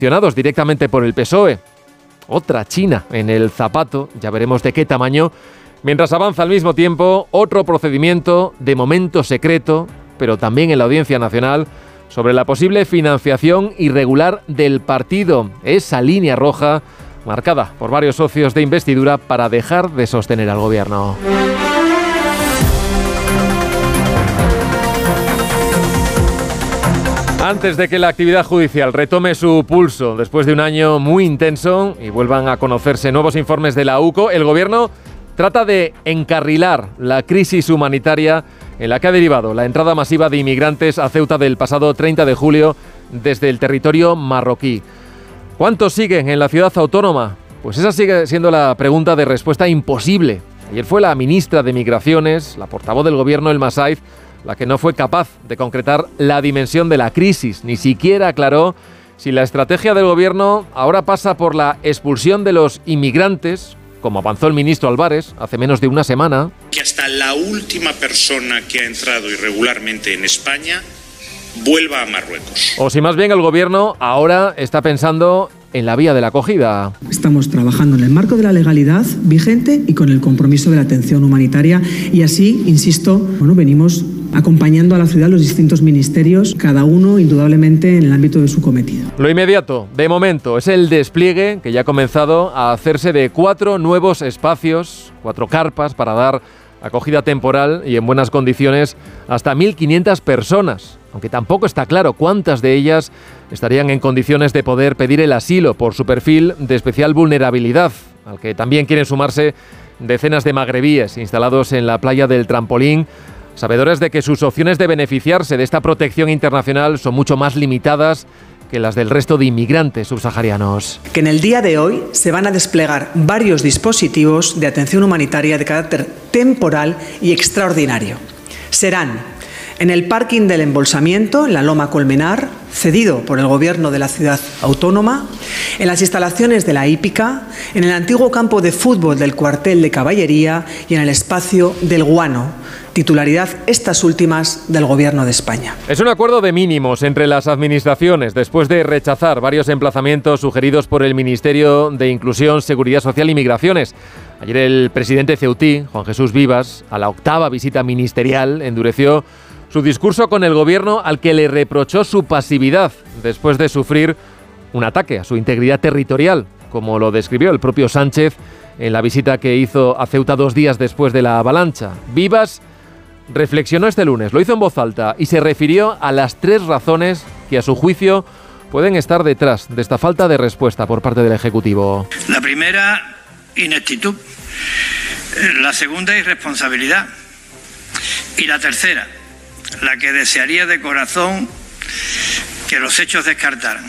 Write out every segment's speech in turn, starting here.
gestionados directamente por el PSOE. Otra China en el zapato, ya veremos de qué tamaño, mientras avanza al mismo tiempo otro procedimiento, de momento secreto, pero también en la Audiencia Nacional, sobre la posible financiación irregular del partido. Esa línea roja marcada por varios socios de investidura para dejar de sostener al gobierno. Antes de que la actividad judicial retome su pulso después de un año muy intenso y vuelvan a conocerse nuevos informes de la UCO, el gobierno trata de encarrilar la crisis humanitaria en la que ha derivado la entrada masiva de inmigrantes a Ceuta del pasado 30 de julio desde el territorio marroquí. ¿Cuántos siguen en la ciudad autónoma? Pues esa sigue siendo la pregunta de respuesta imposible. Ayer fue la ministra de Migraciones, la portavoz del gobierno, Elma Saiz, la que no fue capaz de concretar la dimensión de la crisis. Ni siquiera aclaró si la estrategia del gobierno ahora pasa por la expulsión de los inmigrantes, como avanzó el ministro Álvarez hace menos de una semana. Que hasta la última persona que ha entrado irregularmente en España vuelva a Marruecos. O si más bien el gobierno ahora está pensando en la vía de la acogida. Estamos trabajando en el marco de la legalidad vigente y con el compromiso de la atención humanitaria y así, insisto, venimos acompañando a la ciudad los distintos ministerios, cada uno indudablemente en el ámbito de su cometido. Lo inmediato, de momento, es el despliegue que ya ha comenzado a hacerse de 4 nuevos espacios, 4 carpas para dar acogida temporal y en buenas condiciones hasta 1.500 personas, aunque tampoco está claro cuántas de ellas estarían en condiciones de poder pedir el asilo por su perfil de especial vulnerabilidad, al que también quieren sumarse decenas de magrebíes instalados en la playa del Trampolín, sabedores de que sus opciones de beneficiarse de esta protección internacional son mucho más limitadas que las del resto de inmigrantes subsaharianos. Que en el día de hoy se van a desplegar varios dispositivos de atención humanitaria de carácter temporal y extraordinario. Serán en el parking del embolsamiento, en la Loma Colmenar, cedido por el gobierno de la ciudad autónoma, en las instalaciones de la hípica, en el antiguo campo de fútbol del cuartel de caballería y en el espacio del Guano, titularidad estas últimas del Gobierno de España. Es un acuerdo de mínimos entre las administraciones después de rechazar varios emplazamientos sugeridos por el Ministerio de Inclusión, Seguridad Social y Migraciones. Ayer el presidente ceutí, Juan Jesús Vivas, a la 8ª visita ministerial, endureció su discurso con el gobierno, al que le reprochó su pasividad después de sufrir un ataque a su integridad territorial, como lo describió el propio Sánchez en la visita que hizo a Ceuta 2 días después de la avalancha. Vivas reflexionó este lunes, lo hizo en voz alta y se refirió a las 3 razones que a su juicio pueden estar detrás de esta falta de respuesta por parte del Ejecutivo. La primera, ineptitud. La segunda, irresponsabilidad. Y la tercera, la que desearía de corazón que los hechos descartaran.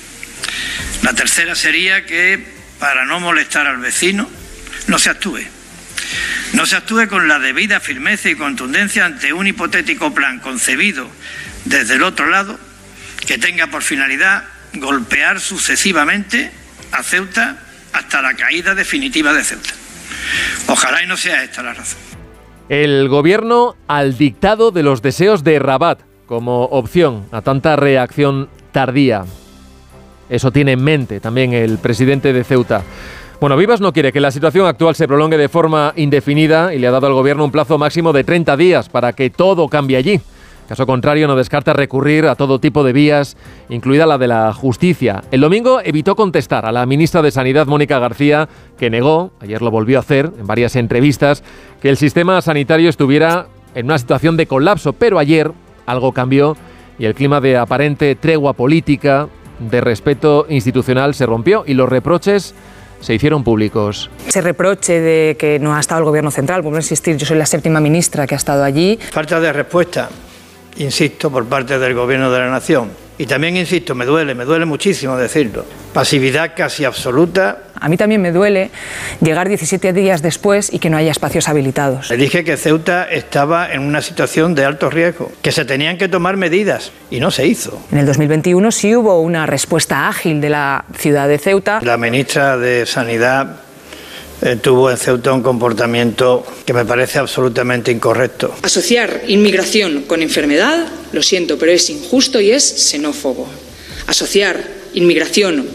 La tercera sería que, para no molestar al vecino, no se actúe. No se actúe con la debida firmeza y contundencia ante un hipotético plan concebido desde el otro lado que tenga por finalidad golpear sucesivamente a Ceuta hasta la caída definitiva de Ceuta. Ojalá y no sea esta la razón. El gobierno al dictado de los deseos de Rabat como opción a tanta reacción tardía. Eso tiene en mente también el presidente de Ceuta. Bueno, Vivas no quiere que la situación actual se prolongue de forma indefinida y le ha dado al gobierno un plazo máximo de 30 días para que todo cambie allí. Caso contrario, no descarta recurrir a todo tipo de vías, incluida la de la justicia. El domingo evitó contestar a la ministra de Sanidad, Mónica García, que negó, ayer lo volvió a hacer en varias entrevistas, que el sistema sanitario estuviera en una situación de colapso. Pero ayer algo cambió y el clima de aparente tregua política, de respeto institucional, se rompió y los reproches se hicieron públicos. Ese reproche de que no ha estado el gobierno central, por no insistir, yo soy la 7ª ministra que ha estado allí. Falta de respuesta, insisto, por parte del gobierno de la nación. Y también, insisto, me duele muchísimo decirlo. Pasividad casi absoluta. A mí también me duele llegar 17 días después y que no haya espacios habilitados. Le dije que Ceuta estaba en una situación de alto riesgo, que se tenían que tomar medidas y no se hizo. En el 2021 sí hubo una respuesta ágil de la ciudad de Ceuta. La ministra de Sanidad tuvo en Ceuta un comportamiento que me parece absolutamente incorrecto. Asociar inmigración con enfermedad, lo siento, pero es injusto y es xenófobo. Asociar inmigración